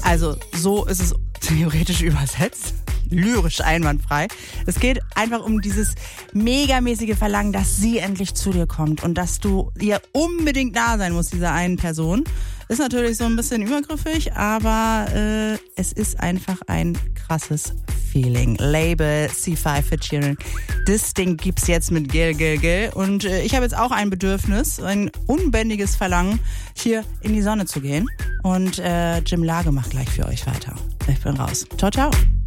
Also so ist es theoretisch übersetzt. Lyrisch einwandfrei. Es geht einfach um dieses megamäßige Verlangen, dass sie endlich zu dir kommt und dass du ihr unbedingt nah sein musst, dieser einen Person. Ist natürlich so ein bisschen übergriffig, aber es ist einfach ein krasses Feeling. Label C5 featuring. Das Ding gibt's jetzt mit Gil. Und ich habe jetzt auch ein Bedürfnis, ein unbändiges Verlangen, hier in die Sonne zu gehen. Und Jim Lage macht gleich für euch weiter. Ich bin raus. Ciao, ciao.